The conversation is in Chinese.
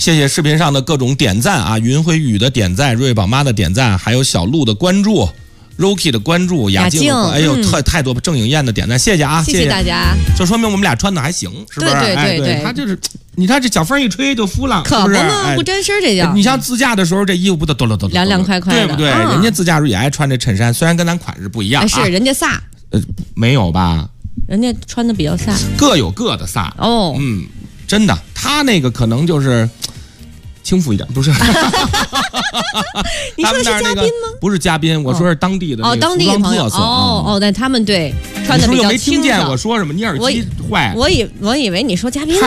谢谢视频上的各种点赞啊，云辉宇的点赞，瑞宝妈的点赞，还有小鹿的关注。Rocky 的关注，雅静，哎呦，太多郑颖燕的点赞，谢谢啊， 谢谢大家。 这说明我们俩穿的还行，是不是？ 对， 他就是，你看这小风一吹就敷了， 可不嘛，不沾身这叫。 你像自驾的时候，这衣服不都凉凉快快的， 对不对？人家自驾时候也爱穿这衬衫，虽然跟咱款式不一样， 是人家飒， 没有吧？ 人家穿的比较飒， 各有各的飒哦。 真的，他那个可能就是轻浮一点，不是。 你说的是嘉宾吗？ 不是嘉宾，我说是当地的当地朋友但他们对穿的比较又没听见我说什么，你耳机坏。 我以为你说嘉宾。